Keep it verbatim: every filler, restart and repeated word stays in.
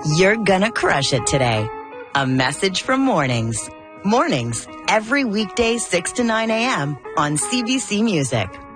You're gonna crush it today. A message from Mornings. Mornings, every weekday six to nine a.m. on C B C Music.